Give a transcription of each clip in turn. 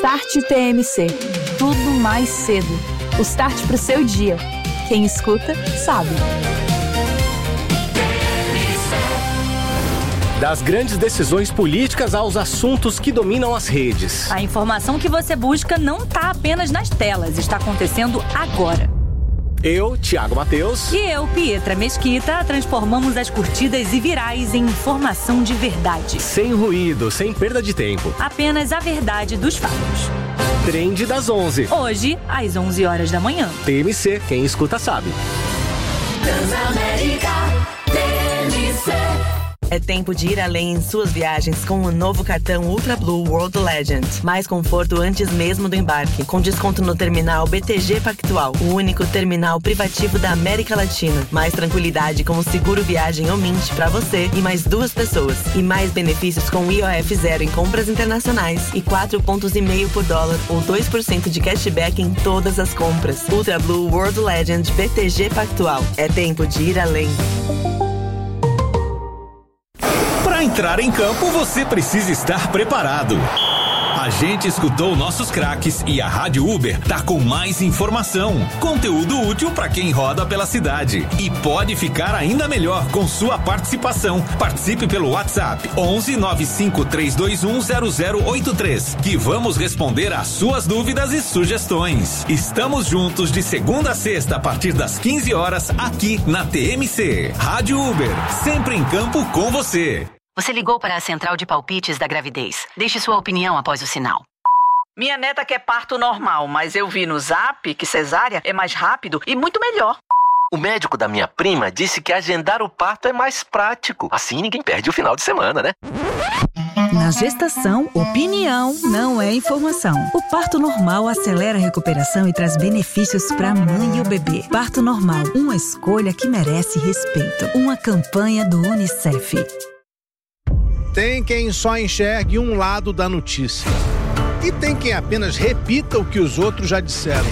Start TMC. Tudo mais cedo. O start pro seu dia. Quem escuta, sabe. Das grandes decisões políticas aos assuntos que dominam as redes. A informação que você busca não está apenas nas telas, está acontecendo agora. Eu, Thiago Matheus. E eu, Pietra Mesquita, transformamos as curtidas e virais em informação de verdade. Sem ruído, sem perda de tempo. Apenas a verdade dos fatos. Trend das 11. Hoje, às 11 horas da manhã. TMC, quem escuta sabe. Transamérica TMC. É tempo de ir além em suas viagens com o novo cartão Ultra Blue World Legend. Mais conforto antes mesmo do embarque. Com desconto no terminal BTG Pactual, o único terminal privativo da América Latina. Mais tranquilidade com o seguro viagem Omint para você e mais 2 pessoas. E mais benefícios com IOF zero em compras internacionais e 4,5 pontos por dólar ou 2% de cashback em todas as compras. Ultra Blue World Legend BTG Pactual. É tempo de ir além. Para entrar em campo, você precisa estar preparado. A gente escutou nossos craques e a Rádio Uber tá com mais informação, conteúdo útil para quem roda pela cidade. E pode ficar ainda melhor com sua participação. Participe pelo WhatsApp 11 95 321 0083, que vamos responder às suas dúvidas e sugestões. Estamos juntos de segunda a sexta a partir das 15 horas aqui na TMC. Rádio Uber, sempre em campo com você. Você ligou para a central de palpites da gravidez. Deixe sua opinião após o sinal. Minha neta quer parto normal, mas eu vi no Zap que cesárea é mais rápido e muito melhor. O médico da minha prima disse que agendar o parto é mais prático. Assim ninguém perde o final de semana, né? Na gestação, opinião não é informação. O parto normal acelera a recuperação e traz benefícios para a mãe e o bebê. Parto normal, uma escolha que merece respeito. Uma campanha do UNICEF. Tem quem só enxergue um lado da notícia. E tem quem apenas repita o que os outros já disseram.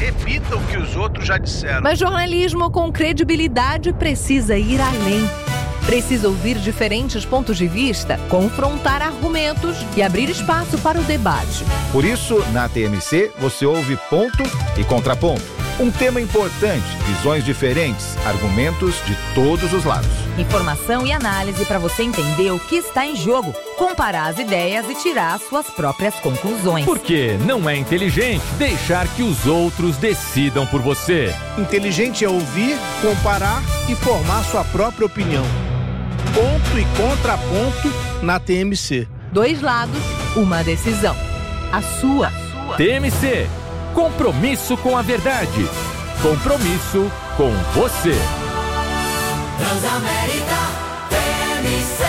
Mas jornalismo com credibilidade precisa ir além. Precisa ouvir diferentes pontos de vista, confrontar argumentos e abrir espaço para o debate. Por isso, na TMC, você ouve ponto e contraponto. Um tema importante, visões diferentes, argumentos de todos os lados. Informação e análise para você entender o que está em jogo, comparar as ideias e tirar suas próprias conclusões. Porque não é inteligente deixar que os outros decidam por você. Inteligente é ouvir, comparar e formar sua própria opinião. Ponto e contraponto na TMC. 2 lados, uma decisão. A sua. TMC. Compromisso com a verdade. Compromisso com você. Transamérica TMC.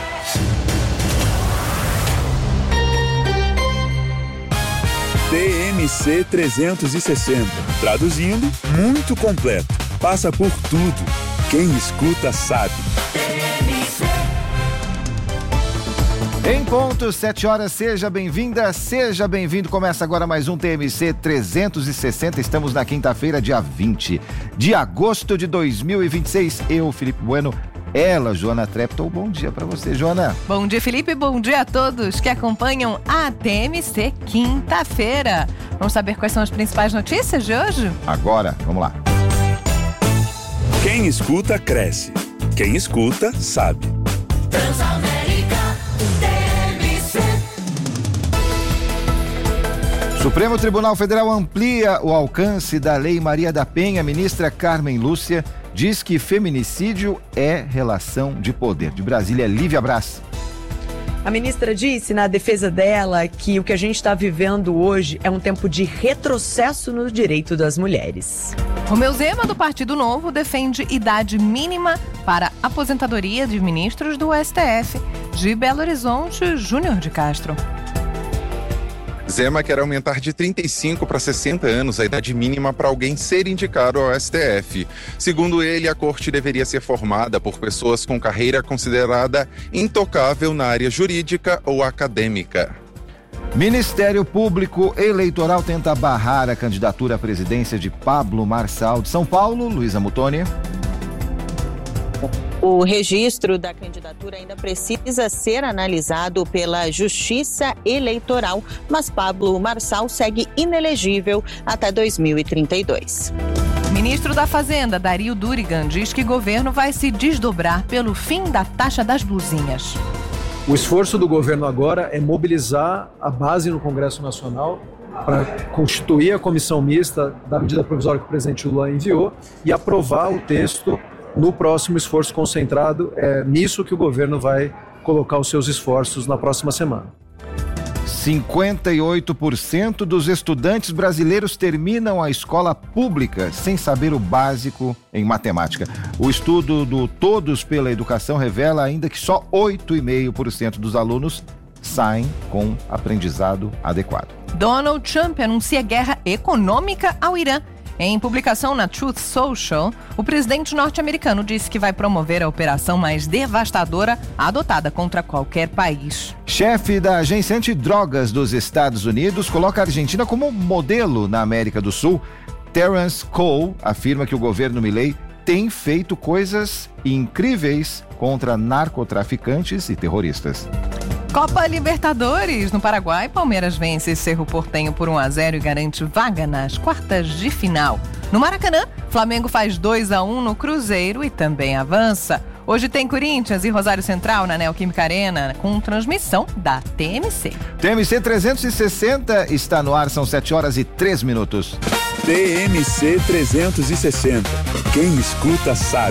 TMC 360. Traduzindo, muito completo. Passa por tudo. Quem escuta sabe. Em ponto, 7 horas, seja bem-vinda, seja bem-vindo. Começa agora mais um TMC 360. Estamos na quinta-feira, dia 20 de agosto de 2026. Eu, Felipe Bueno, ela, Joana Treptow. Bom dia pra você, Joana. Bom dia, Felipe. Bom dia a todos que acompanham a TMC quinta-feira. Vamos saber quais são as principais notícias de hoje? Agora, vamos lá. Quem escuta, cresce. Quem escuta, sabe. Transamérica TMC. Supremo Tribunal Federal amplia o alcance da Lei Maria da Penha. Ministra Carmen Lúcia diz que feminicídio é relação de poder. De Brasília, Lívia Braz. A ministra disse na defesa dela que o que a gente está vivendo hoje é um tempo de retrocesso no direito das mulheres. Romeu Zema, do Partido Novo, defende idade mínima para aposentadoria de ministros do STF. De Belo Horizonte, Júnior de Castro. Zema quer aumentar de 35 para 60 anos a idade mínima para alguém ser indicado ao STF. Segundo ele, a corte deveria ser formada por pessoas com carreira considerada intocável na área jurídica ou acadêmica. Ministério Público Eleitoral tenta barrar a candidatura à presidência de Pablo Marçal. De São Paulo, Luísa Mutoni. O registro da candidatura ainda precisa ser analisado pela Justiça Eleitoral, mas Pablo Marçal segue inelegível até 2032. Ministro da Fazenda, Dario Durigan, diz que o governo vai se desdobrar pelo fim da taxa das blusinhas. O esforço do governo agora é mobilizar a base no Congresso Nacional para constituir a comissão mista da medida provisória que o presidente Lula enviou e aprovar o texto no próximo esforço concentrado. É nisso que o governo vai colocar os seus esforços na próxima semana. 58% dos estudantes brasileiros terminam a escola pública sem saber o básico em matemática. O estudo do Todos pela Educação revela ainda que só 8,5% dos alunos saem com aprendizado adequado. Donald Trump anuncia guerra econômica ao Irã. Em publicação na Truth Social, o presidente norte-americano disse que vai promover a operação mais devastadora adotada contra qualquer país. Chefe da Agência Antidrogas dos Estados Unidos coloca a Argentina como modelo na América do Sul. Terence Cole afirma que o governo Milei tem feito coisas incríveis contra narcotraficantes e terroristas. Copa Libertadores. No Paraguai, Palmeiras vence Cerro Porteño por 1-0 e garante vaga nas quartas de final. No Maracanã, Flamengo faz 2-1 no Cruzeiro e também avança. Hoje tem Corinthians e Rosário Central na Neoquímica Arena, com transmissão da TMC. TMC 360 está no ar, são 7h03. TMC 360. Quem escuta sabe.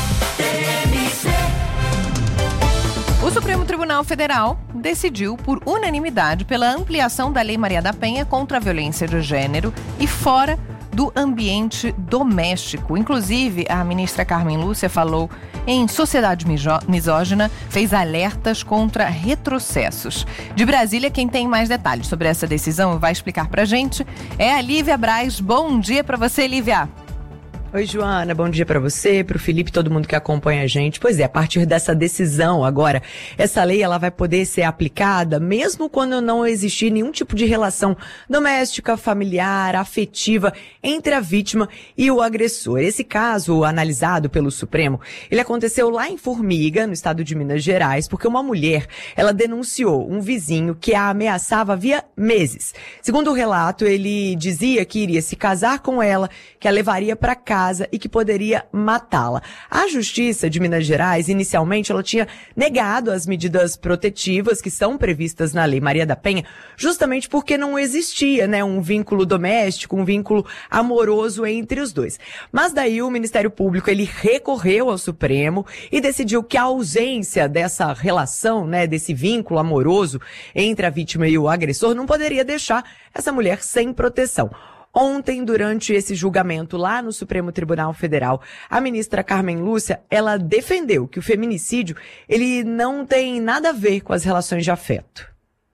O Supremo Tribunal Federal decidiu por unanimidade pela ampliação da Lei Maria da Penha contra a violência de gênero e fora do ambiente doméstico. Inclusive, a ministra Carmen Lúcia falou em sociedade misógina, fez alertas contra retrocessos. De Brasília, quem tem mais detalhes sobre essa decisão e vai explicar pra gente é a Lívia Braz. Bom dia pra você, Lívia. Oi, Joana, bom dia para você, para o Felipe, todo mundo que acompanha a gente. Pois é, a partir dessa decisão agora, essa lei ela vai poder ser aplicada mesmo quando não existir nenhum tipo de relação doméstica, familiar, afetiva entre a vítima e o agressor. Esse caso, analisado pelo Supremo, ele aconteceu lá em Formiga, no estado de Minas Gerais, porque uma mulher, ela denunciou um vizinho que a ameaçava havia meses. Segundo o relato, ele dizia que iria se casar com ela, que a levaria para casa e que poderia matá-la. A Justiça de Minas Gerais, inicialmente, ela tinha negado as medidas protetivas que são previstas na Lei Maria da Penha, justamente porque não existia, um vínculo doméstico, um vínculo amoroso entre os dois. Mas daí o Ministério Público, ele recorreu ao Supremo e decidiu que a ausência dessa relação, desse vínculo amoroso entre a vítima e o agressor não poderia deixar essa mulher sem proteção. Ontem, durante esse julgamento lá no Supremo Tribunal Federal, a ministra Carmen Lúcia, ela defendeu que o feminicídio, ele não tem nada a ver com as relações de afeto.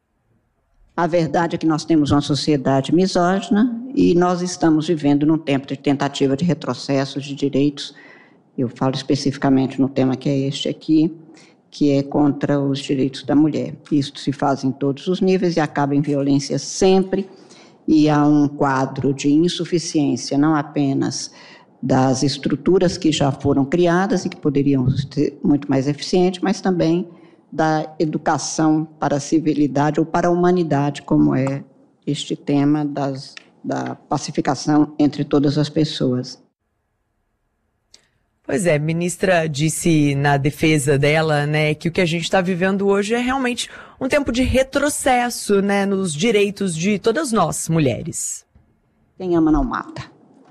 A verdade é que nós temos uma sociedade misógina e nós estamos vivendo num tempo de tentativa de retrocessos de direitos. Eu falo especificamente no tema que é este aqui, que é contra os direitos da mulher. Isso se faz em todos os níveis e acaba em violência sempre. E há um quadro de insuficiência, não apenas das estruturas que já foram criadas e que poderiam ser muito mais eficientes, mas também da educação para a civilidade ou para a humanidade, como é este tema da pacificação entre todas as pessoas. Pois é, a ministra disse na defesa dela, que o que a gente está vivendo hoje é realmente um tempo de retrocesso, nos direitos de todas nós, mulheres. Quem ama não mata.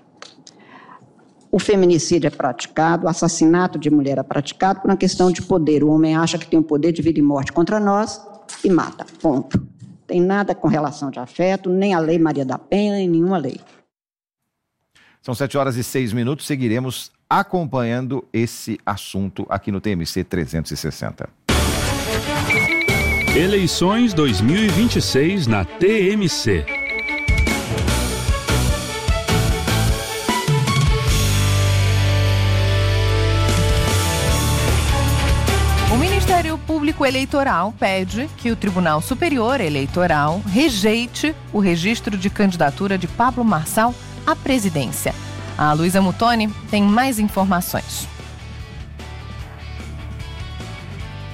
O feminicídio é praticado, o assassinato de mulher é praticado por uma questão de poder. O homem acha que tem o poder de vida e morte contra nós e mata, ponto. Tem nada com relação de afeto, nem a Lei Maria da Penha, nem nenhuma lei. São 7h06, seguiremos acompanhando esse assunto aqui no TMC 360. Eleições 2026 na TMC. O Ministério Público Eleitoral pede que o Tribunal Superior Eleitoral rejeite o registro de candidatura de Pablo Marçal à presidência. A Luísa Mutoni tem mais informações.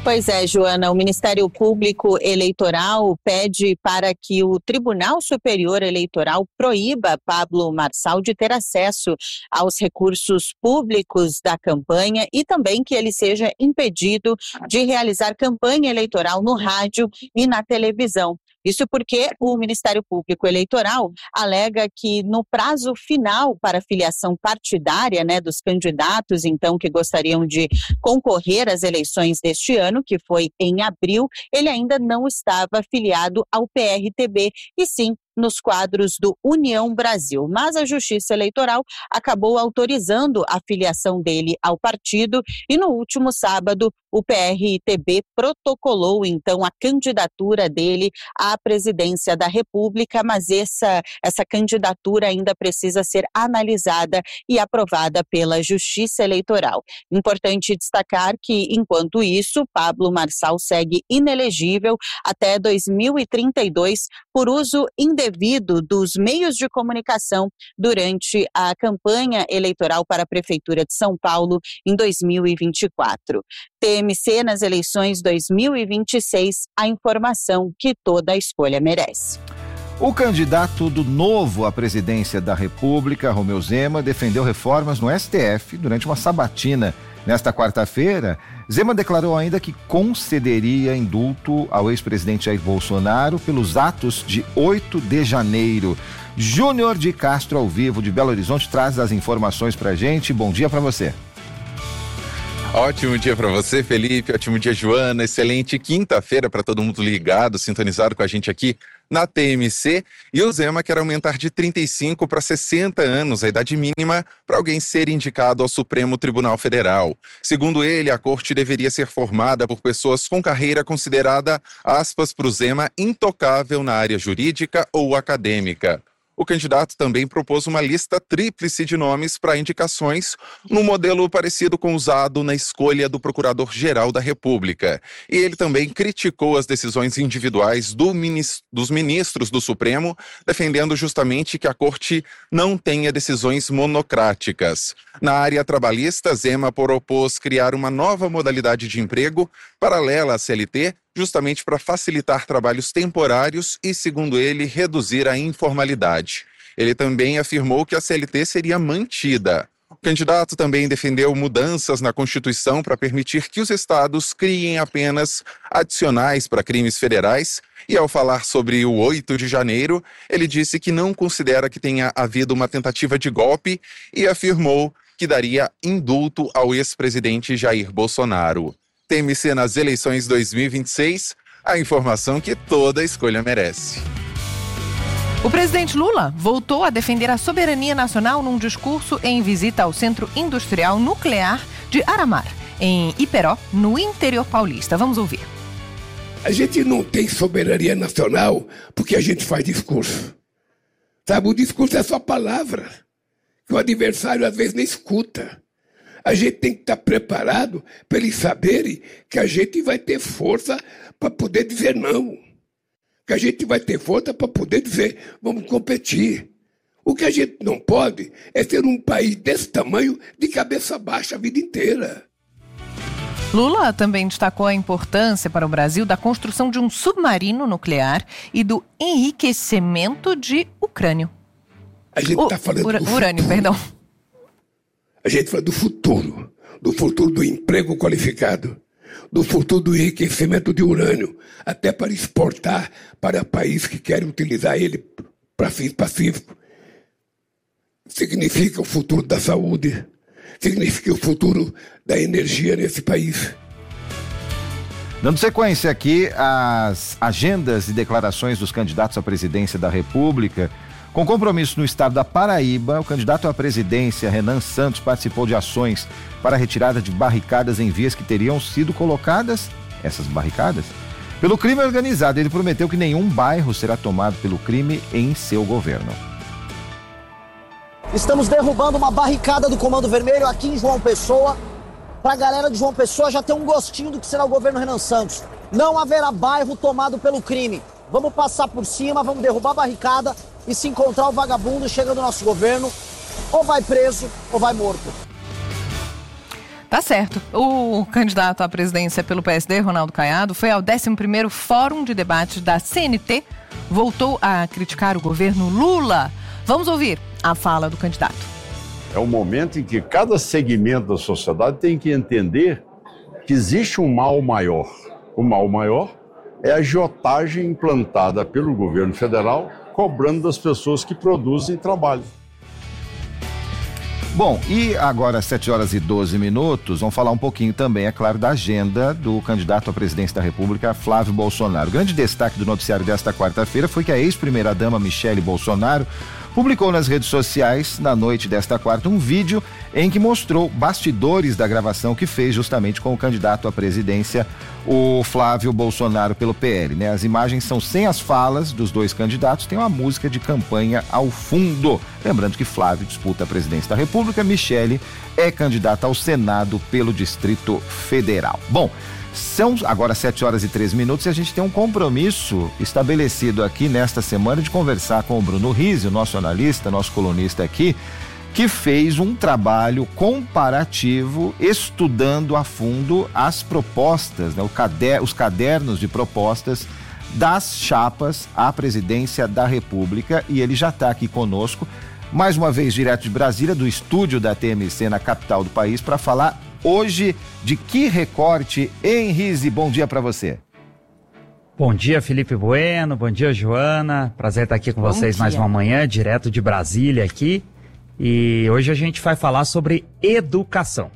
Pois é, Joana, o Ministério Público Eleitoral pede para que o Tribunal Superior Eleitoral proíba Pablo Marçal de ter acesso aos recursos públicos da campanha e também que ele seja impedido de realizar campanha eleitoral no rádio e na televisão. Isso porque o Ministério Público Eleitoral alega que no prazo final para a filiação partidária, dos candidatos, então, que gostariam de concorrer às eleições deste ano, que foi em abril, ele ainda não estava filiado ao PRTB, e sim nos quadros do União Brasil. Mas a Justiça Eleitoral acabou autorizando a filiação dele ao partido e no último sábado o PRTB protocolou então a candidatura dele à presidência da República, mas essa candidatura ainda precisa ser analisada e aprovada pela Justiça Eleitoral. Importante destacar que, enquanto isso, Pablo Marçal segue inelegível até 2032 por uso indevido dos meios de comunicação durante a campanha eleitoral para a Prefeitura de São Paulo em 2024. TMC nas eleições 2026, a informação que toda escolha merece. O candidato do Novo à presidência da República, Romeu Zema, defendeu reformas no STF durante uma sabatina. Nesta quarta-feira, Zema declarou ainda que concederia indulto ao ex-presidente Jair Bolsonaro pelos atos de 8 de janeiro. Júnior de Castro, ao vivo de Belo Horizonte, traz as informações pra gente. Bom dia pra você. Ótimo dia para você, Felipe. Ótimo dia, Joana. Excelente quinta-feira para todo mundo ligado, sintonizado com a gente aqui na TMC. E o Zema quer aumentar de 35 para 60 anos a idade mínima para alguém ser indicado ao Supremo Tribunal Federal. Segundo ele, a corte deveria ser formada por pessoas com carreira considerada, aspas para o Zema, intocável na área jurídica ou acadêmica. O candidato também propôs uma lista tríplice de nomes para indicações, num modelo parecido com o usado na escolha do Procurador-Geral da República. E ele também criticou as decisões individuais dos ministros do Supremo, defendendo justamente que a Corte não tenha decisões monocráticas. Na área trabalhista, Zema propôs criar uma nova modalidade de emprego paralela à CLT, justamente para facilitar trabalhos temporários e, segundo ele, reduzir a informalidade. Ele também afirmou que a CLT seria mantida. O candidato também defendeu mudanças na Constituição para permitir que os estados criem apenas adicionais para crimes federais. E ao falar sobre o 8 de janeiro, ele disse que não considera que tenha havido uma tentativa de golpe e afirmou que daria indulto ao ex-presidente Jair Bolsonaro. TMC nas eleições 2026, a informação que toda escolha merece. O presidente Lula voltou a defender a soberania nacional num discurso em visita ao Centro Industrial Nuclear de Aramar, em Iperó, no interior paulista. Vamos ouvir. A gente não tem soberania nacional porque a gente faz discurso. Sabe, o discurso é só palavra, que o adversário às vezes nem escuta. A gente tem que estar preparado para eles saberem que a gente vai ter força para poder dizer não. Que a gente vai ter força para poder dizer, vamos competir. O que a gente não pode é ser um país desse tamanho de cabeça baixa a vida inteira. Lula também destacou a importância para o Brasil da construção de um submarino nuclear e do enriquecimento de urânio. A gente está falando urânio, perdão. A gente fala do futuro do emprego qualificado, do futuro do enriquecimento de urânio, até para exportar para países que querem utilizar ele para fins pacíficos. Significa o futuro da saúde, significa o futuro da energia nesse país. Dando sequência aqui às agendas e declarações dos candidatos à presidência da República, com compromisso no estado da Paraíba, o candidato à presidência, Renan Santos, participou de ações para a retirada de barricadas em vias que teriam sido colocadas, essas barricadas, pelo crime organizado. Ele prometeu que nenhum bairro será tomado pelo crime em seu governo. Estamos derrubando uma barricada do Comando Vermelho aqui em João Pessoa, para a galera de João Pessoa já ter um gostinho do que será o governo Renan Santos. Não haverá bairro tomado pelo crime. Vamos passar por cima, vamos derrubar a barricada e se encontrar o vagabundo chegando no nosso governo, ou vai preso ou vai morto. Tá certo. O candidato à presidência pelo PSD, Ronaldo Caiado, foi ao 11º Fórum de Debates da CNT, voltou a criticar o governo Lula. Vamos ouvir a fala do candidato. É um momento em que cada segmento da sociedade tem que entender que existe um mal maior. O mal maior é a agiotagem implantada pelo governo federal, cobrando das pessoas que produzem trabalho. Bom, e agora às 7h12, vamos falar um pouquinho também, é claro, da agenda do candidato à presidência da República, Flávio Bolsonaro. O grande destaque do noticiário desta quarta-feira foi que a ex-primeira-dama Michele Bolsonaro publicou nas redes sociais, na noite desta quarta, um vídeo em que mostrou bastidores da gravação que fez justamente com o candidato à presidência, o Flávio Bolsonaro, pelo PL, né? As imagens são sem as falas dos dois candidatos, tem uma música de campanha ao fundo. Lembrando que Flávio disputa a presidência da República, Michele é candidata ao Senado pelo Distrito Federal. Bom, são agora 7h13 e a gente tem um compromisso estabelecido aqui nesta semana de conversar com o Bruno Rizzi, o nosso analista, nosso colunista aqui, que fez um trabalho comparativo estudando a fundo as propostas, né, os cadernos de propostas das chapas à presidência da República, e ele já está aqui conosco, mais uma vez direto de Brasília, do estúdio da TMC na capital do país, para falar hoje de que recorte, hein, Rizzi? Bom dia para você. Bom dia, Felipe Bueno, bom dia, Joana, prazer estar aqui com vocês mais uma manhã, direto de Brasília aqui, e hoje a gente vai falar sobre educação.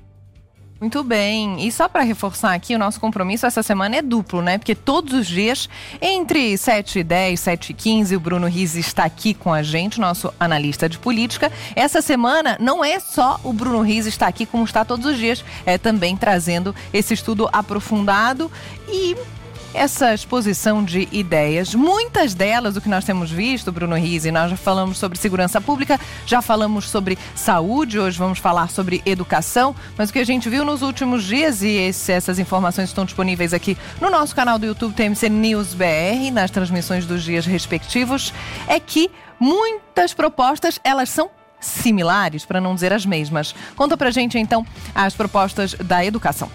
Muito bem, e só para reforçar aqui, o nosso compromisso essa semana é duplo, né? Porque todos os dias, entre 7h10 e 7h15, o Bruno Rizzi está aqui com a gente, nosso analista de política. Essa semana não é só o Bruno Rizzi estar aqui como está todos os dias, é também trazendo esse estudo aprofundado e essa exposição de ideias, muitas delas, o que nós temos visto, Bruno Rizzi, nós já falamos sobre segurança pública, já falamos sobre saúde, hoje vamos falar sobre educação, mas o que a gente viu nos últimos dias, e essas informações estão disponíveis aqui no nosso canal do YouTube TMC News BR, nas transmissões dos dias respectivos, é que muitas propostas, elas são similares, para não dizer as mesmas. Conta pra gente, então, as propostas da educação.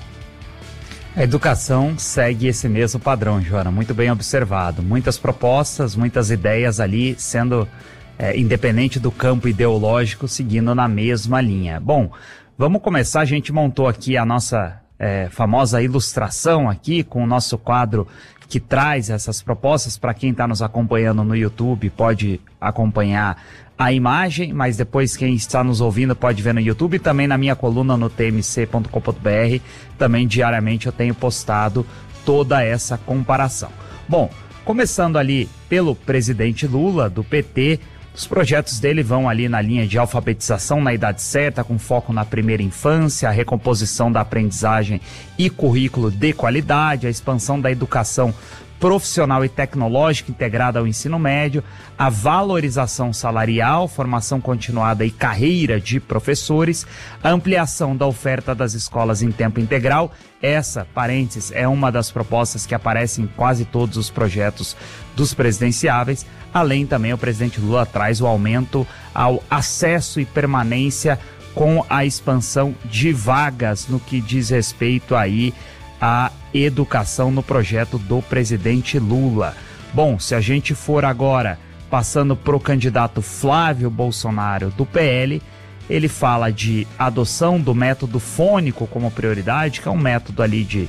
A educação segue esse mesmo padrão, Joana, muito bem observado. Muitas propostas, muitas ideias ali sendo, independente do campo ideológico, seguindo na mesma linha. Bom, vamos começar, a gente montou aqui a nossa famosa ilustração aqui com o nosso quadro que traz essas propostas. Para quem está nos acompanhando no YouTube pode acompanhar a imagem, mas depois quem está nos ouvindo pode ver no YouTube e também na minha coluna no tmc.com.br, também diariamente eu tenho postado toda essa comparação. Bom, começando ali pelo presidente Lula, do PT, os projetos dele vão ali na linha de alfabetização na idade certa, com foco na primeira infância, a recomposição da aprendizagem e currículo de qualidade, a expansão da educação profissional e tecnológica integrada ao ensino médio, a valorização salarial, formação continuada e carreira de professores, a ampliação da oferta das escolas em tempo integral. Essa, parênteses, é uma das propostas que aparecem em quase todos os projetos dos presidenciáveis. Além também, o presidente Lula traz o aumento ao acesso e permanência com a expansão de vagas no que diz respeito aí a educação no projeto do presidente Lula. Bom, se a gente for agora passando para o candidato Flávio Bolsonaro do PL, ele fala de adoção do método fônico como prioridade, que é um método ali de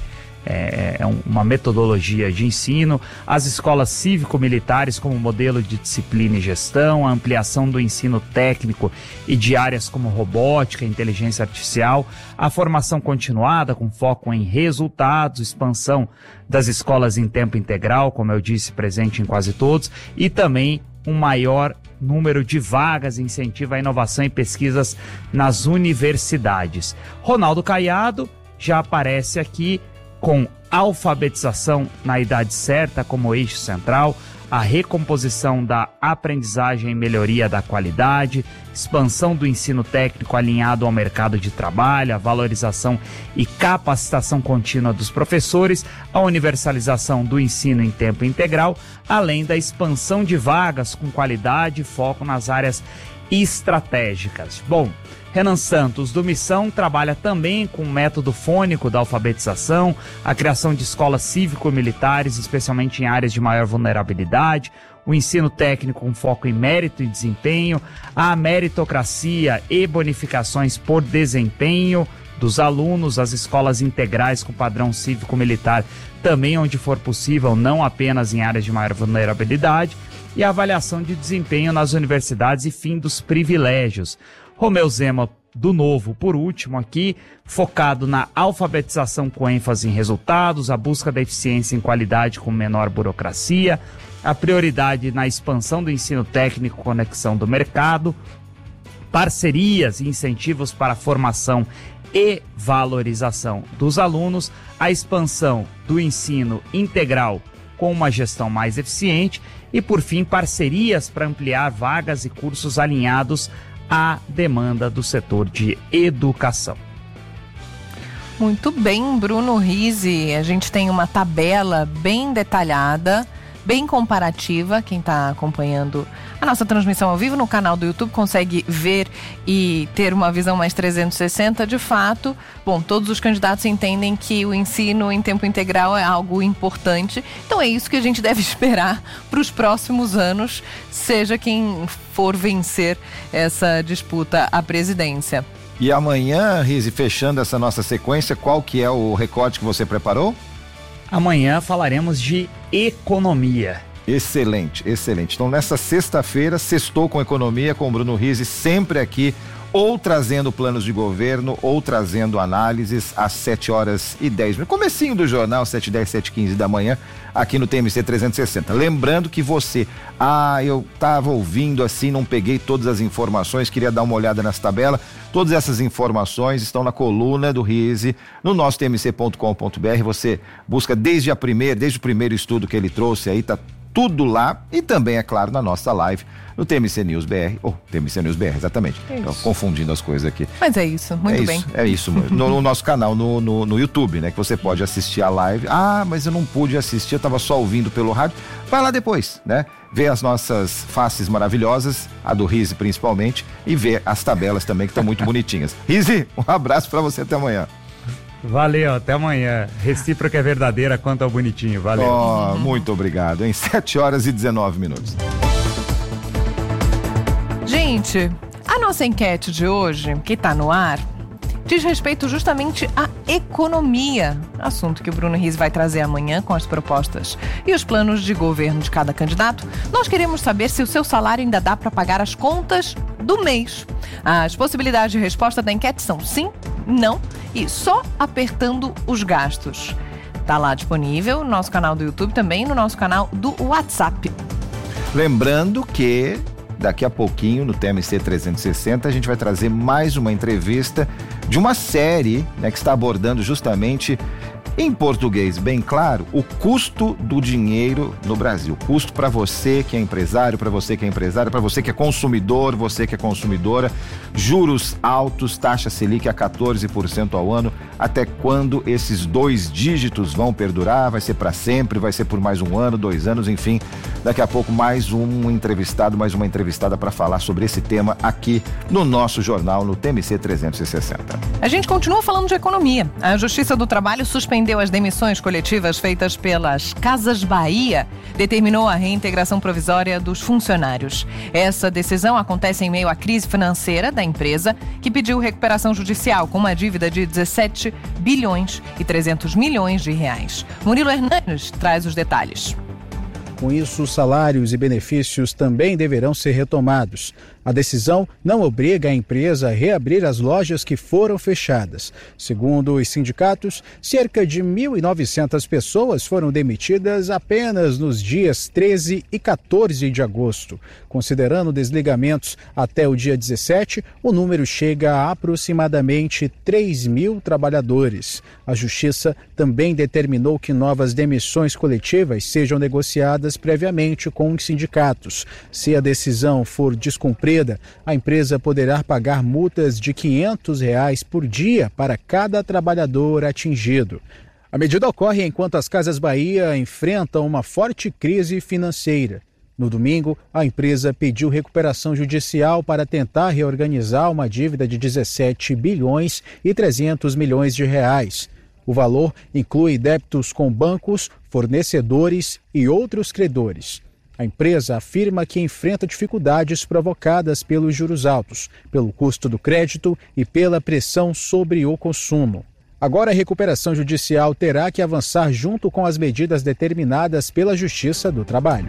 uma metodologia de ensino, as escolas cívico-militares como modelo de disciplina e gestão, a ampliação do ensino técnico e de áreas como robótica e inteligência artificial, a formação continuada com foco em resultados, expansão das escolas em tempo integral, como eu disse, presente em quase todos, e também um maior número de vagas, incentivo à inovação e pesquisas nas universidades. Ronaldo Caiado já aparece aqui com alfabetização na idade certa como eixo central, a recomposição da aprendizagem e melhoria da qualidade, expansão do ensino técnico alinhado ao mercado de trabalho, a valorização e capacitação contínua dos professores, a universalização do ensino em tempo integral, além da expansão de vagas com qualidade e foco nas áreas estratégicas. Bom, Renan Santos, do Missão, trabalha também com o método fônico da alfabetização, a criação de escolas cívico-militares, especialmente em áreas de maior vulnerabilidade, o ensino técnico com foco em mérito e desempenho, a meritocracia e bonificações por desempenho dos alunos, as escolas integrais com padrão cívico-militar, também onde for possível, não apenas em áreas de maior vulnerabilidade, e a avaliação de desempenho nas universidades e fim dos privilégios. Romeu Zema, do Novo, por último aqui, focado na alfabetização com ênfase em resultados, a busca da eficiência em qualidade com menor burocracia, a prioridade na expansão do ensino técnico, conexão do mercado, parcerias e incentivos para a formação e valorização dos alunos, a expansão do ensino integral com uma gestão mais eficiente e, por fim, parcerias para ampliar vagas e cursos alinhados à demanda do setor de educação. Muito bem, Bruno Rizzi. A gente tem uma tabela bem detalhada, bem comparativa. Quem está acompanhando a nossa transmissão ao vivo no canal do YouTube consegue ver e ter uma visão mais 360 de fato. Bom, todos os candidatos entendem que o ensino em tempo integral é algo importante. Então é isso que a gente deve esperar para os próximos anos, seja quem for vencer essa disputa à presidência. E amanhã, Rizzi, fechando essa nossa sequência, qual que é o recorte que você preparou? Amanhã falaremos de economia. Excelente, excelente. Então, nessa sexta-feira, sextou com economia, com o Bruno Rizzi, sempre aqui, ou trazendo planos de governo, ou trazendo análises às 7h10. Comecinho do jornal, 7h10, 7h15 da manhã, aqui no TMC 360. Lembrando que você, eu estava ouvindo assim, não peguei todas as informações, queria dar uma olhada nas tabelas. Todas essas informações estão na coluna do Rizzi, no nosso tmc.com.br. Você busca desde o primeiro estudo que ele trouxe aí, tá tudo lá, e também, é claro, na nossa live, no TMC News BR, TMC News BR, exatamente. Tô confundindo as coisas aqui. Mas é isso, muito bem. É isso, no nosso canal, no YouTube, né, que você pode assistir a live. Mas eu não pude assistir, eu tava só ouvindo pelo rádio. Vai lá depois, né, ver as nossas faces maravilhosas, a do Rizzi principalmente, e ver as tabelas também, que estão muito bonitinhas. Rizzi, um abraço pra você, até amanhã. Valeu, até amanhã. Recíproca é verdadeira quanto ao bonitinho. Valeu. Muito obrigado, hein? 7h19. Gente, a nossa enquete de hoje, que está no ar, diz respeito justamente à economia, assunto que o Bruno Rizzi vai trazer amanhã com as propostas e os planos de governo de cada candidato. Nós queremos saber se o seu salário ainda dá para pagar as contas do mês. As possibilidades de resposta da enquete são sim, não e só apertando os gastos. Está lá disponível no nosso canal do YouTube, também no nosso canal do WhatsApp. Lembrando que daqui a pouquinho, no TMC 360, a gente vai trazer mais uma entrevista de uma série, né, que está abordando justamente, em português bem claro, o custo do dinheiro no Brasil. Custo para você que é empresário, para você que é empresária, para você que é consumidor, você que é consumidora. Juros altos, taxa Selic a 14% ao ano. Até quando esses 2 dígitos vão perdurar? Vai ser para sempre? Vai ser por mais 1 ano, 2 anos? Enfim, daqui a pouco mais um entrevistado, mais uma entrevistada para falar sobre esse tema aqui no nosso jornal, no TMC 360. A gente continua falando de economia. A Justiça do Trabalho suspendeu as demissões coletivas feitas pelas Casas Bahia, determinou a reintegração provisória dos funcionários. Essa decisão acontece em meio à crise financeira da empresa, que pediu recuperação judicial com uma dívida de 17 bilhões e 300 milhões de reais. Murilo Hernandes traz os detalhes. Com isso, salários e benefícios também deverão ser retomados. A decisão não obriga a empresa a reabrir as lojas que foram fechadas. Segundo os sindicatos, cerca de 1.900 pessoas foram demitidas apenas nos dias 13 e 14 de agosto. Considerando desligamentos até o dia 17, o número chega a aproximadamente 3.000 trabalhadores. A Justiça também determinou que novas demissões coletivas sejam negociadas previamente com os sindicatos. Se a decisão for descumprida, a empresa poderá pagar multas de R$ 500 por dia para cada trabalhador atingido. A medida ocorre enquanto as Casas Bahia enfrentam uma forte crise financeira. No domingo, a empresa pediu recuperação judicial para tentar reorganizar uma dívida de 17 bilhões e 300 milhões de reais. O valor inclui débitos com bancos, fornecedores e outros credores. A empresa afirma que enfrenta dificuldades provocadas pelos juros altos, pelo custo do crédito e pela pressão sobre o consumo. Agora, a recuperação judicial terá que avançar junto com as medidas determinadas pela Justiça do Trabalho.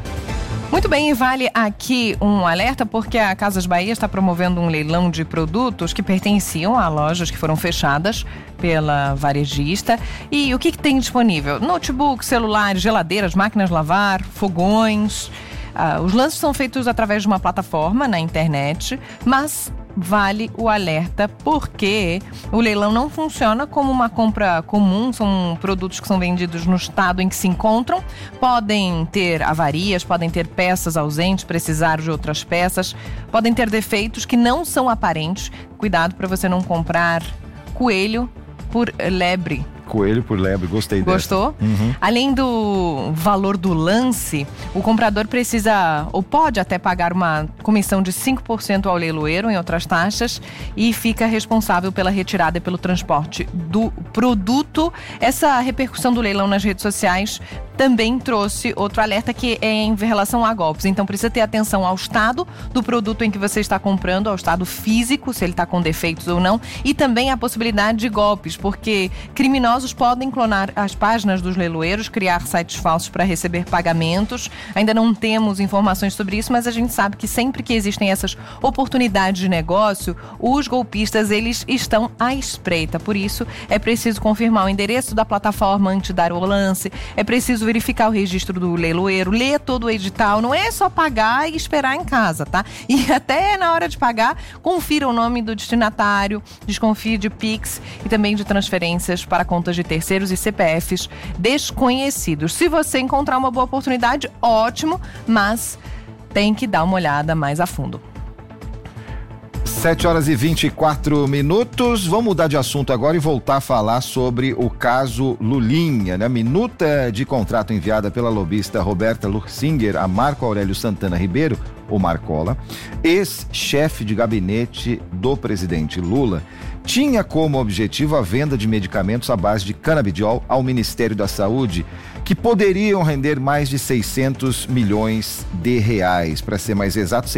Muito bem, e vale aqui um alerta porque a Casas Bahia está promovendo um leilão de produtos que pertenciam a lojas que foram fechadas pela varejista. E o que tem disponível? Notebook, celulares, geladeiras, máquinas de lavar, fogões. Os lances são feitos através de uma plataforma na internet, mas vale o alerta porque o leilão não funciona como uma compra comum, são produtos que são vendidos no estado em que se encontram, podem ter avarias, podem ter peças ausentes, precisar de outras peças, podem ter defeitos que não são aparentes. Cuidado para você não comprar coelho por lebre. Coelho por lebre, gostei dessa. Gostou? Uhum. Além do valor do lance, o comprador precisa ou pode até pagar uma comissão de 5% ao leiloeiro em outras taxas e fica responsável pela retirada e pelo transporte do produto. Essa repercussão do leilão nas redes sociais também trouxe outro alerta que é em relação a golpes. Então precisa ter atenção ao estado do produto em que você está comprando, ao estado físico, se ele está com defeitos ou não, e também a possibilidade de golpes, porque criminosos podem clonar as páginas dos leiloeiros, criar sites falsos para receber pagamentos. Ainda não temos informações sobre isso, mas a gente sabe que sempre que existem essas oportunidades de negócio, os golpistas, eles estão à espreita. Por isso, é preciso confirmar o endereço da plataforma antes de dar o lance, é preciso verificar o registro do leiloeiro, ler todo o edital, não é só pagar e esperar em casa, tá? E até na hora de pagar, confira o nome do destinatário, desconfie de Pix e também de transferências para contas de terceiros e CPFs desconhecidos. Se você encontrar uma boa oportunidade, ótimo, mas tem que dar uma olhada mais a fundo. 7h24. Vamos mudar de assunto agora e voltar a falar sobre o caso Lulinha, né? Minuta de contrato enviada pela lobista Roberta Lursinger a Marco Aurélio Santana Ribeiro, o Marcola, ex-chefe de gabinete do presidente Lula, tinha como objetivo a venda de medicamentos à base de canabidiol ao Ministério da Saúde, que poderiam render mais de 600 milhões de reais, para ser mais exato,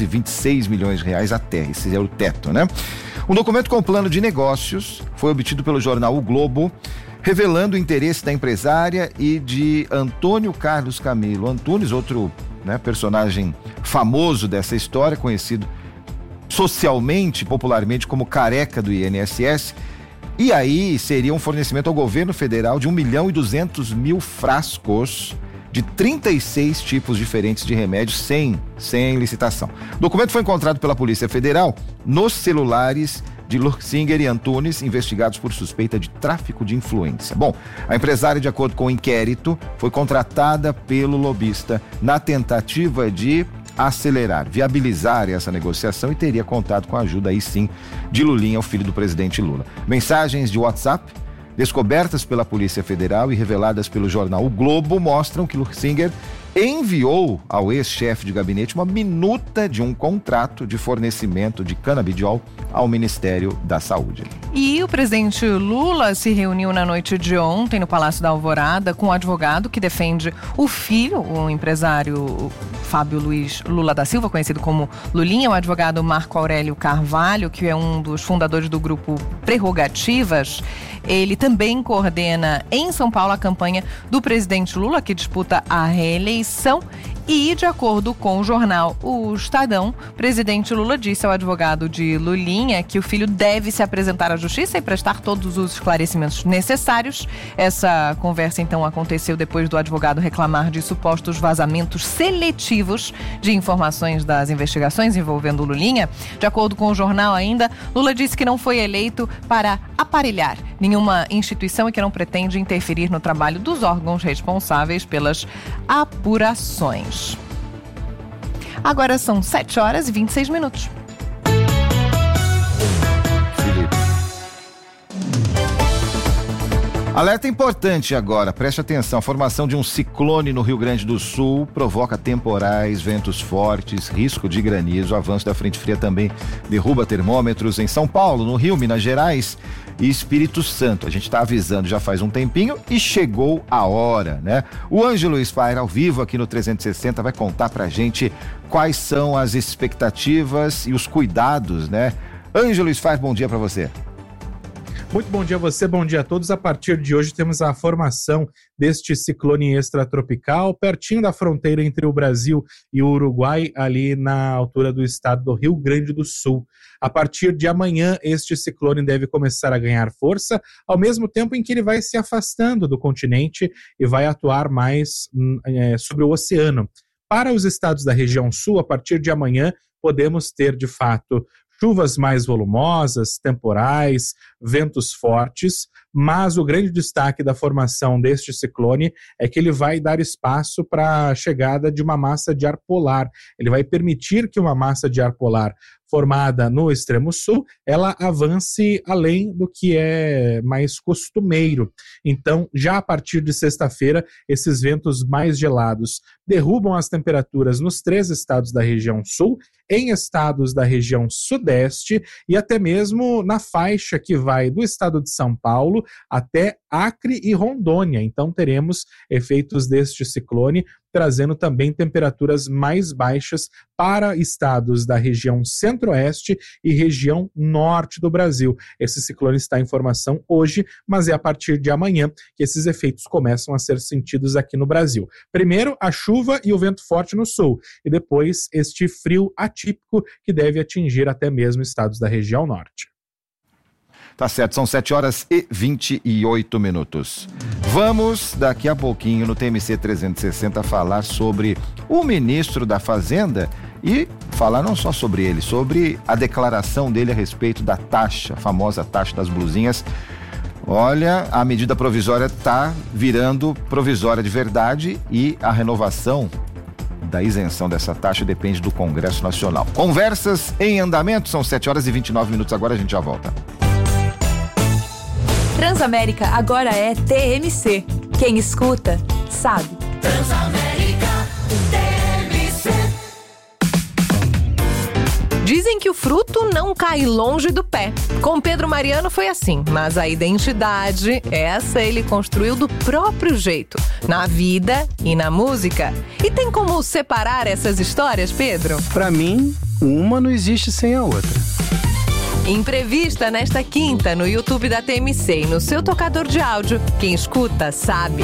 626 milhões de reais até, esse é o teto, né? Um documento com plano de negócios foi obtido pelo jornal O Globo, revelando o interesse da empresária e de Antônio Carlos Camilo Antunes, outro, né, personagem famoso dessa história, conhecido socialmente, popularmente como Careca do INSS. E aí seria um fornecimento ao governo federal de 1.200.000 frascos de 36 tipos diferentes de remédios sem licitação. O documento foi encontrado pela Polícia Federal nos celulares de Lursinger e Antunes, investigados por suspeita de tráfico de influência. Bom, a empresária, de acordo com o inquérito, foi contratada pelo lobista na tentativa de acelerar, viabilizar essa negociação e teria contado com a ajuda, aí sim, de Lulinha, o filho do presidente Lula. Mensagens de WhatsApp descobertas pela Polícia Federal e reveladas pelo jornal O Globo mostram que Lursinger enviou ao ex-chefe de gabinete uma minuta de um contrato de fornecimento de canabidiol ao Ministério da Saúde. E o presidente Lula se reuniu na noite de ontem no Palácio da Alvorada com um advogado que defende o filho, o empresário Fábio Luiz Lula da Silva, conhecido como Lulinha, o advogado Marco Aurélio Carvalho, que é um dos fundadores do grupo Prerrogativas. Ele também coordena em São Paulo a campanha do presidente Lula, que disputa a reeleição. E, de acordo com o jornal O Estadão, o presidente Lula disse ao advogado de Lulinha que o filho deve se apresentar à justiça e prestar todos os esclarecimentos necessários. Essa conversa, então, aconteceu depois do advogado reclamar de supostos vazamentos seletivos de informações das investigações envolvendo Lulinha. De acordo com o jornal ainda, Lula disse que não foi eleito para aparelhar nenhuma instituição e que não pretende interferir no trabalho dos órgãos responsáveis pelas apurações. Agora são 7h26. Alerta importante agora, preste atenção. A formação de um ciclone no Rio Grande do Sul provoca temporais, ventos fortes, risco de granizo. O avanço da frente fria também derruba termômetros em São Paulo, no Rio, Minas Gerais e Espírito Santo. A gente está avisando já faz um tempinho e chegou a hora, né? O Ângelo Spire, ao vivo aqui no 360, vai contar pra gente quais são as expectativas e os cuidados, né? Ângelo Spire, bom dia pra você. Muito bom dia a você, bom dia a todos. A partir de hoje temos a formação deste ciclone extratropical pertinho da fronteira entre o Brasil e o Uruguai, ali na altura do estado do Rio Grande do Sul. A partir de amanhã, este ciclone deve começar a ganhar força, ao mesmo tempo em que ele vai se afastando do continente e vai atuar mais sobre o oceano. Para os estados da região sul, a partir de amanhã, podemos ter, de fato, chuvas mais volumosas, temporais, ventos fortes, mas o grande destaque da formação deste ciclone é que ele vai dar espaço para a chegada de uma massa de ar polar. Ele vai permitir que uma massa de ar polar formada no extremo sul, ela avance além do que é mais costumeiro. Então, já a partir de sexta-feira, esses ventos mais gelados derrubam as temperaturas nos 3 estados da região sul, em estados da região sudeste e até mesmo na faixa que vai do estado de São Paulo até Acre e Rondônia. Então, teremos efeitos deste ciclone, trazendo também temperaturas mais baixas para estados da região centro-oeste e região norte do Brasil. Esse ciclone está em formação hoje, mas é a partir de amanhã que esses efeitos começam a ser sentidos aqui no Brasil. Primeiro, a chuva e o vento forte no sul, e depois este frio atípico que deve atingir até mesmo estados da região norte. Tá certo, são 7h28. Vamos, daqui a pouquinho, no TMC 360, falar sobre o ministro da Fazenda e falar não só sobre ele, sobre a declaração dele a respeito da taxa, a famosa taxa das blusinhas. Olha, a medida provisória está virando provisória de verdade e a renovação da isenção dessa taxa depende do Congresso Nacional. Conversas em andamento, são 7h29 agora, a gente já volta. Transamérica agora é TMC. Quem escuta, sabe. Transamérica TMC. Dizem que o fruto não cai longe do pé. Com Pedro Mariano foi assim, mas a identidade, essa ele construiu do próprio jeito, na vida e na música. E tem como separar essas histórias, Pedro? Pra mim, uma não existe sem a outra. Entrevista nesta quinta no YouTube da TMC e no seu tocador de áudio. Quem escuta, sabe.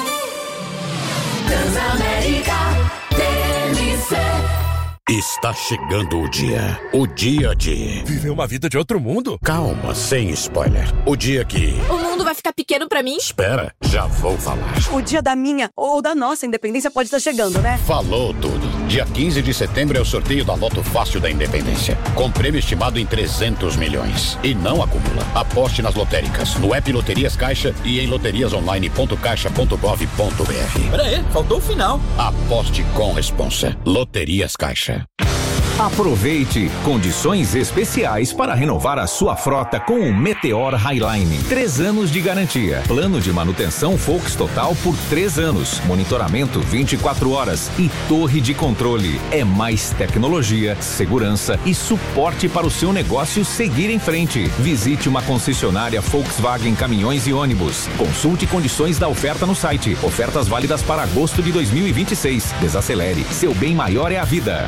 Transamérica TMC. Está chegando o dia de... Viver uma vida de outro mundo? Calma, sem spoiler. O dia que... O mundo vai ficar pequeno pra mim? Espera, já vou falar. O dia da minha ou da nossa independência pode estar chegando, né? Falou tudo. Dia 15 de setembro é o sorteio da Loto Fácil da Independência. Com prêmio estimado em 300 milhões. E não acumula. Aposte nas lotéricas, no app Loterias Caixa e em loteriasonline.caixa.gov.br. Pera aí, faltou o final. Aposte com responsa. Loterias Caixa. Aproveite condições especiais para renovar a sua frota com o Meteor Highline. 3 anos de garantia. Plano de manutenção Volks Total por 3 anos. Monitoramento 24 horas e torre de controle. É mais tecnologia, segurança e suporte para o seu negócio seguir em frente. Visite uma concessionária Volkswagen Caminhões e Ônibus. Consulte condições da oferta no site. Ofertas válidas para agosto de 2026. Desacelere. Seu bem maior é a vida.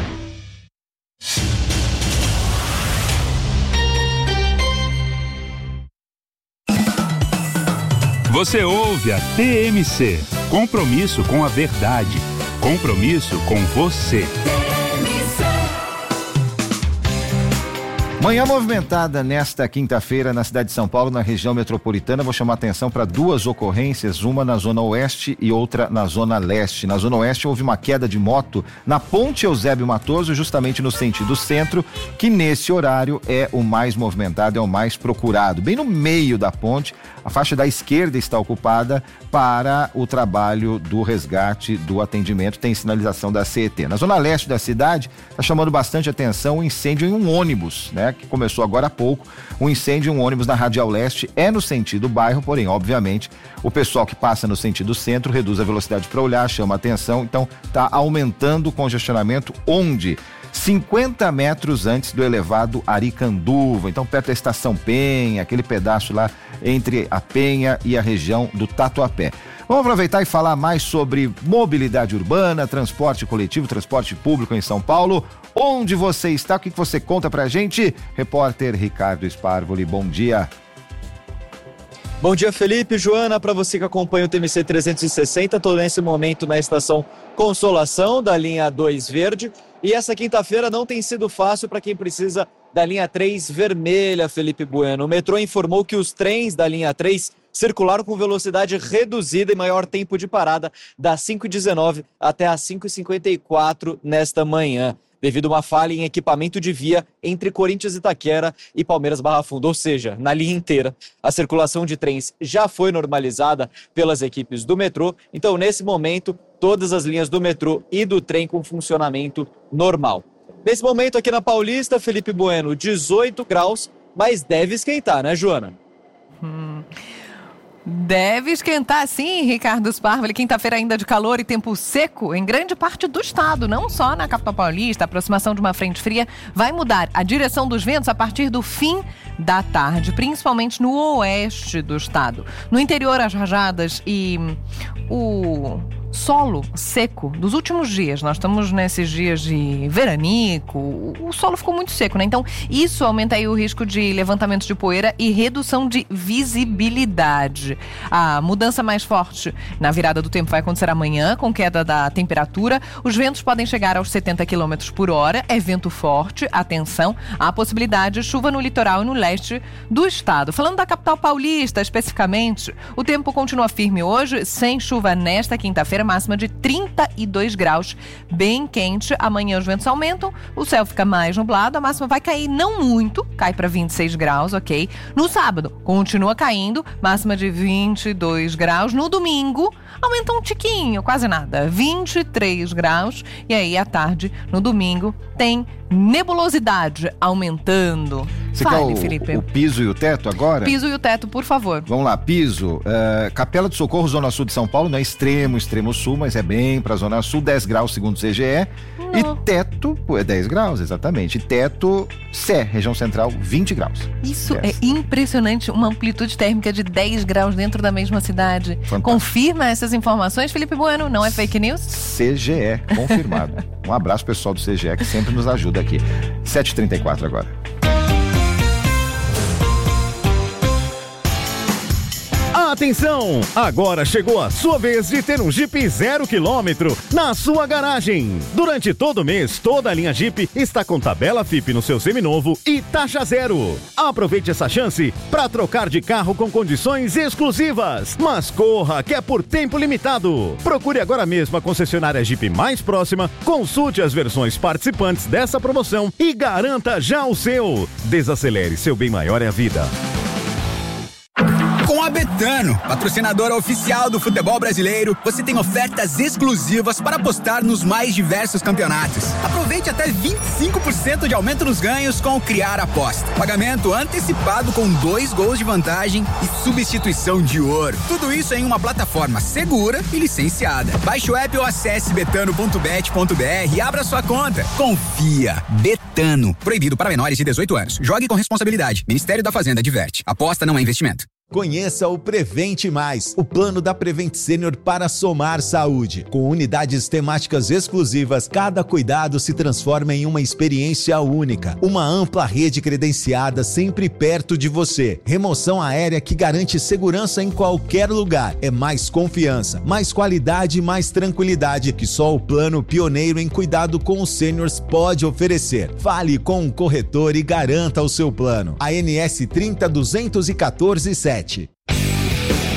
Você ouve a TMC. Compromisso com a verdade. Compromisso com você. Manhã movimentada nesta quinta-feira na cidade de São Paulo, na região metropolitana. Vou chamar a atenção para 2 ocorrências, uma na zona oeste e outra na zona leste. Na zona oeste houve uma queda de moto na Ponte Eusébio Matoso, justamente no sentido centro, que nesse horário é o mais movimentado, é o mais procurado. Bem no meio da ponte, a faixa da esquerda está ocupada para o trabalho do resgate, do atendimento, tem sinalização da CET. Na zona leste da cidade, está chamando bastante atenção o incêndio em um ônibus, né? que começou agora há pouco, um incêndio em um ônibus na Radial Leste, é no sentido bairro, porém, obviamente, o pessoal que passa no sentido centro reduz a velocidade para olhar, chama a atenção, então está aumentando o congestionamento onde? 50 metros antes do elevado Aricanduva, então perto da Estação Penha, aquele pedaço lá entre a Penha e a região do Tatuapé. Vamos aproveitar e falar mais sobre mobilidade urbana, transporte coletivo, transporte público em São Paulo. Onde você está? O que você conta pra gente? Repórter Ricardo Sparvoli, bom dia. Bom dia, Felipe, Joana, para você que acompanha o TMC 360, estou nesse momento na estação Consolação, da linha 2 verde, e essa quinta-feira não tem sido fácil para quem precisa da linha 3 vermelha, Felipe Bueno. O metrô informou que os trens da linha 3 circularam com velocidade reduzida e maior tempo de parada das 5h19 até as 5h54 nesta manhã, devido a uma falha em equipamento de via entre Corinthians e Itaquera e Palmeiras Barra Funda, ou seja, na linha inteira. A circulação de trens já foi normalizada pelas equipes do metrô, então nesse momento todas as linhas do metrô e do trem com funcionamento normal. Nesse momento aqui na Paulista, Felipe Bueno, 18 graus, mas deve esquentar, né, Joana? Deve esquentar sim, Ricardo Sparvoli. Quinta-feira ainda de calor e tempo seco em grande parte do estado, não só na capital paulista. A aproximação de uma frente fria vai mudar a direção dos ventos a partir do fim da tarde, principalmente no oeste do estado. No interior, as rajadas e o solo seco dos últimos dias. Nós estamos nesses dias de veranico, o solo ficou muito seco, né? Então, isso aumenta aí o risco de levantamento de poeira e redução de visibilidade. A mudança mais forte na virada do tempo vai acontecer amanhã, com queda da temperatura. Os ventos podem chegar aos 70 km por hora. É vento forte, atenção, há possibilidade de chuva no litoral e no leste do estado. Falando da capital paulista, especificamente, o tempo continua firme hoje, sem chuva nesta quinta-feira, máxima de 32 graus, bem quente. Amanhã os ventos aumentam, o céu fica mais nublado, a máxima vai cair não muito, cai para 26 graus, ok? No sábado, continua caindo, máxima de 22 graus. No domingo, aumenta um tiquinho, quase nada, 23 graus. E aí, à tarde, no domingo, tem nebulosidade aumentando. Você Fale, quer Felipe. o piso e o teto agora? Piso e o teto, por favor. Vamos lá, piso. Capela do Socorro, Zona Sul de São Paulo, não é extremo sul, mas é bem pra Zona Sul, 10 graus segundo o CGE. Não. E teto, é 10 graus, exatamente. E teto, Sé, região central, 20 graus. Isso é impressionante, uma amplitude térmica de 10 graus dentro da mesma cidade. Fantástico. Confirma essas informações, Felipe Bueno, não é fake news? CGE, confirmado. Um abraço pessoal do CGE que sempre nos ajuda aqui. 7h34 agora. Atenção! Agora chegou a sua vez de ter um Jeep 0 km na sua garagem. Durante todo o mês, toda a linha Jeep está com tabela FIP no seu seminovo e taxa zero. Aproveite essa chance para trocar de carro com condições exclusivas. Mas corra, que é por tempo limitado. Procure agora mesmo a concessionária Jeep mais próxima, consulte as versões participantes dessa promoção e garanta já o seu. Desacelere, seu bem maior é a vida. Com a Betano, patrocinadora oficial do futebol brasileiro, você tem ofertas exclusivas para apostar nos mais diversos campeonatos. Aproveite até 25% de aumento nos ganhos com o Criar Aposta. Pagamento antecipado com 2 gols de vantagem e substituição de ouro. Tudo isso em uma plataforma segura e licenciada. Baixe o app ou acesse betano.bet.br e abra sua conta. Confia. Betano. Proibido para menores de 18 anos. Jogue com responsabilidade. Ministério da Fazenda adverte. Aposta não é investimento. Conheça o Prevente Mais, o plano da Prevent Senior para somar saúde. Com unidades temáticas exclusivas, cada cuidado se transforma em uma experiência única. Uma ampla rede credenciada sempre perto de você. Remoção aérea que garante segurança em qualquer lugar. É mais confiança, mais qualidade e mais tranquilidade que só o plano pioneiro em cuidado com os sêniors pode oferecer. Fale com um corretor e garanta o seu plano. ANS 30 214 7.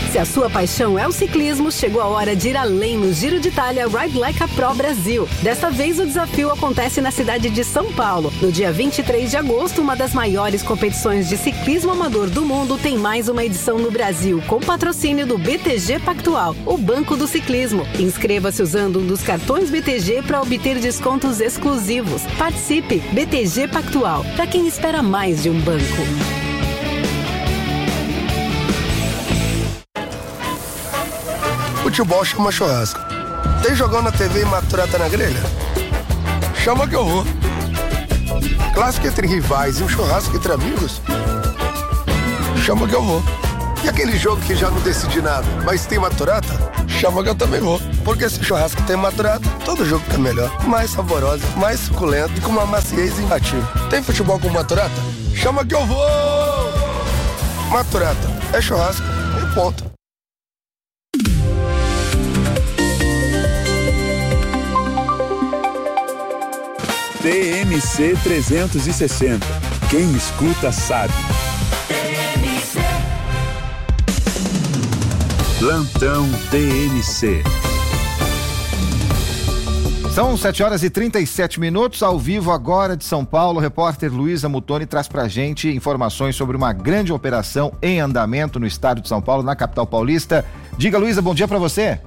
Se a sua paixão é o ciclismo, chegou a hora de ir além no Giro de Itália Ride Like a Pro Brasil. Desta vez o desafio acontece na cidade de São Paulo. No dia 23 de agosto, uma das maiores competições de ciclismo amador do mundo tem mais uma edição no Brasil, com patrocínio do BTG Pactual, o Banco do Ciclismo. Inscreva-se usando um dos cartões BTG para obter descontos exclusivos. Participe! BTG Pactual, para quem espera mais de um banco. Futebol chama churrasco. Tem jogão na TV e maturata na grelha? Chama que eu vou. Clássico entre rivais e um churrasco entre amigos? Chama que eu vou. E aquele jogo que já não decidi nada, mas tem maturata? Chama que eu também vou. Porque se churrasco tem maturata, todo jogo fica melhor. Mais saboroso, mais suculento e com uma maciez imbatível. Tem futebol com maturata? Chama que eu vou! Maturata é churrasco e ponto. TMC 360. Quem escuta sabe. Plantão TMC. São 7h37, ao vivo agora de São Paulo. O repórter Luísa Mutoni traz pra gente informações sobre uma grande operação em andamento no estado de São Paulo, na capital paulista. Diga, Luísa, bom dia pra você.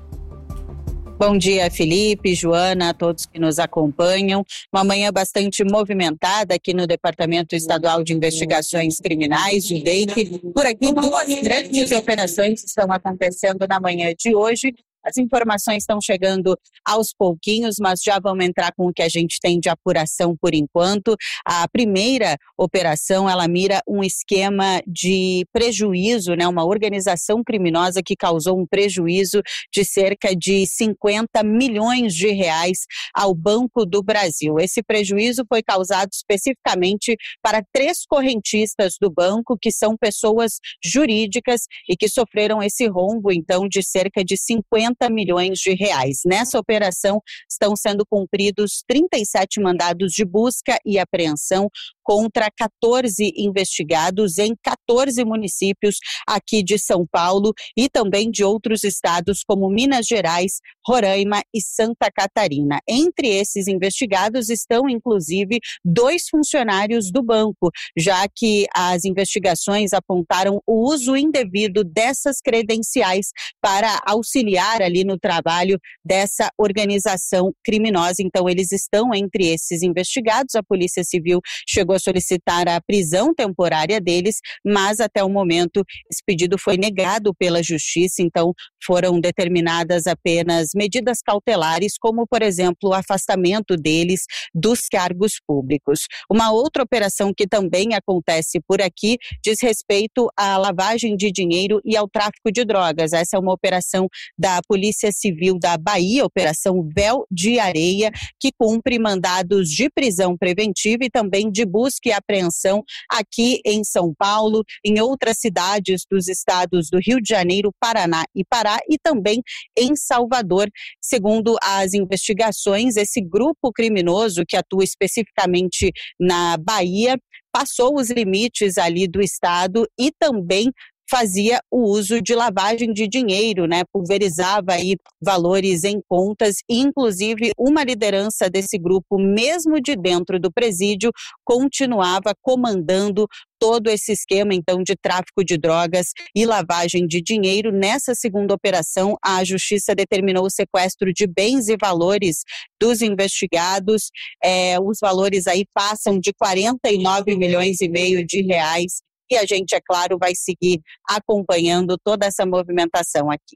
Bom dia, Felipe, Joana, a todos que nos acompanham. Uma manhã bastante movimentada aqui no Departamento Estadual de Investigações Criminais, o DEIC. Por aqui, duas grandes operações estão acontecendo na manhã de hoje. As informações estão chegando aos pouquinhos, mas já vamos entrar com o que a gente tem de apuração por enquanto. A primeira operação, ela mira um esquema de prejuízo, né? Uma organização criminosa que causou um prejuízo de cerca de 50 milhões de reais ao Banco do Brasil. Esse prejuízo foi causado especificamente para 3 correntistas do banco, que são pessoas jurídicas e que sofreram esse rombo, então, de cerca de 50 milhões de reais. Nessa operação estão sendo cumpridos 37 mandados de busca e apreensão contra 14 investigados em 14 municípios aqui de São Paulo e também de outros estados como Minas Gerais, Roraima e Santa Catarina. Entre esses investigados estão, inclusive, 2 funcionários do banco, já que as investigações apontaram o uso indevido dessas credenciais para auxiliar ali no trabalho dessa organização criminosa. Então, eles estão entre esses investigados. A Polícia Civil chegou a solicitar a prisão temporária deles, mas até o momento esse pedido foi negado pela Justiça, então foram determinadas apenas medidas cautelares, como, por exemplo, o afastamento deles dos cargos públicos. Uma outra operação que também acontece por aqui diz respeito à lavagem de dinheiro e ao tráfico de drogas. Essa é uma operação da Polícia Civil da Bahia, Operação Véu de Areia, que cumpre mandados de prisão preventiva e também de busca e apreensão aqui em São Paulo, em outras cidades dos estados do Rio de Janeiro, Paraná e Pará e também em Salvador. Segundo as investigações, esse grupo criminoso que atua especificamente na Bahia passou os limites ali do estado e também fazia o uso de lavagem de dinheiro, né? Pulverizava aí valores em contas e, inclusive, uma liderança desse grupo, mesmo de dentro do presídio, continuava comandando todo esse esquema, então, de tráfico de drogas e lavagem de dinheiro. Nessa segunda operação, a Justiça determinou o sequestro de bens e valores dos investigados. Os valores aí passam de 49 milhões e meio de reais. E a gente, é claro, vai seguir acompanhando toda essa movimentação aqui.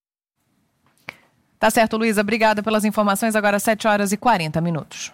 Tá certo, Luísa. Obrigada pelas informações. Agora 7h40.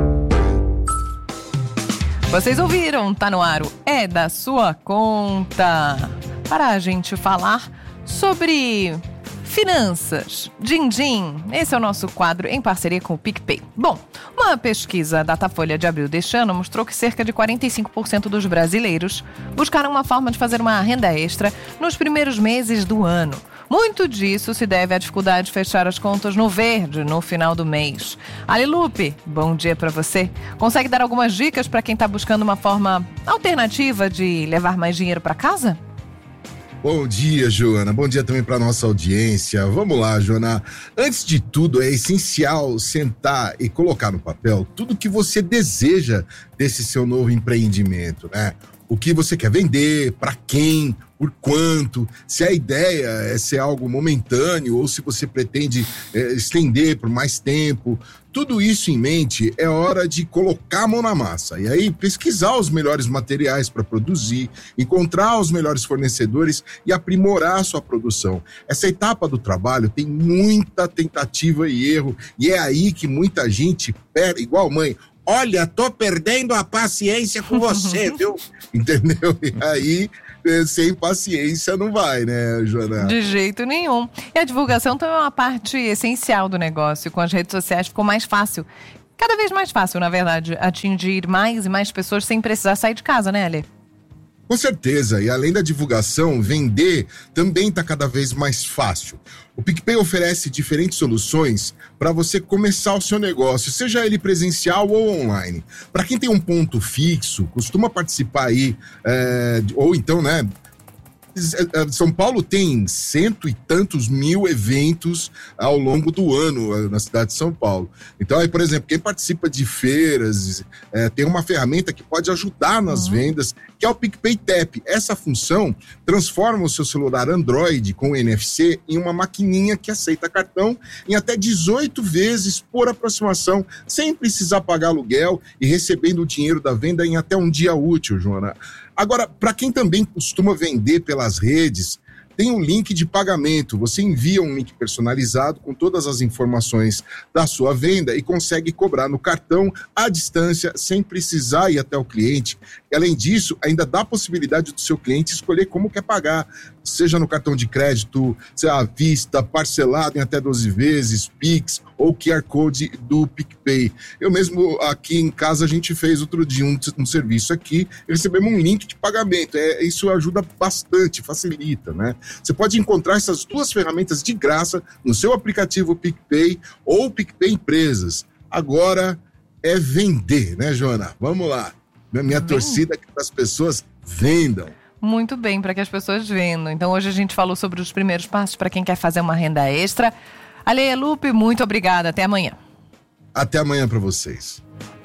Vocês ouviram, tá no ar, é da sua conta. Para a gente falar sobre finanças. Din-din, esse é o nosso quadro em parceria com o PicPay. Bom, uma pesquisa Datafolha de abril deste ano mostrou que cerca de 45% dos brasileiros buscaram uma forma de fazer uma renda extra nos primeiros meses do ano. Muito disso se deve à dificuldade de fechar as contas no verde no final do mês. Ali Lupe, bom dia para você. Consegue dar algumas dicas para quem está buscando uma forma alternativa de levar mais dinheiro para casa? Bom dia, Joana. Bom dia também para nossa audiência. Vamos lá, Joana. Antes de tudo, é essencial sentar e colocar no papel tudo que você deseja desse seu novo empreendimento, né? O que você quer vender, para quem, por quanto, se a ideia é ser algo momentâneo ou se você pretende estender por mais tempo. Tudo isso em mente, é hora de colocar a mão na massa. E aí, pesquisar os melhores materiais para produzir, encontrar os melhores fornecedores e aprimorar a sua produção. Essa etapa do trabalho tem muita tentativa e erro. E é aí que muita gente perde, igual mãe. Olha, tô perdendo a paciência com você, viu? Entendeu? E aí, sem paciência não vai, né, Joana? De jeito nenhum. E a divulgação também é uma parte essencial do negócio. Com as redes sociais ficou mais fácil, cada vez mais fácil, na verdade, atingir mais e mais pessoas sem precisar sair de casa, né, Ale? Com certeza, e além da divulgação, vender também está cada vez mais fácil. O PicPay oferece diferentes soluções para você começar o seu negócio, seja ele presencial ou online. Para quem tem um ponto fixo, costuma participar aí, ou então, né? São Paulo tem 100 e tantos mil eventos ao longo do ano na cidade de São Paulo. Então, aí, por exemplo, quem participa de feiras tem uma ferramenta que pode ajudar nas vendas, que é o PicPay Tap. Essa função transforma o seu celular Android com NFC em uma maquininha que aceita cartão em até 18 vezes por aproximação, sem precisar pagar aluguel e recebendo o dinheiro da venda em até um dia útil, Joana. Agora, para quem também costuma vender pelas redes, tem um link de pagamento. Você envia um link personalizado com todas as informações da sua venda e consegue cobrar no cartão à distância, sem precisar ir até o cliente. E, além disso, ainda dá a possibilidade do seu cliente escolher como quer pagar, seja no cartão de crédito, seja à vista, parcelado em até 12 vezes, Pix ou QR Code do PicPay. Eu mesmo aqui em casa, a gente fez outro dia um serviço aqui e recebemos um link de pagamento. Isso ajuda bastante, facilita, né? Você pode encontrar essas duas ferramentas de graça no seu aplicativo PicPay ou PicPay Empresas. Agora é vender, né, Joana? Vamos lá. Minha torcida é que as pessoas vendam. Muito bem, para que as pessoas vendam. Então hoje a gente falou sobre os primeiros passos para quem quer fazer uma renda extra. Ale Lupe, muito obrigada. Até amanhã. Até amanhã para vocês.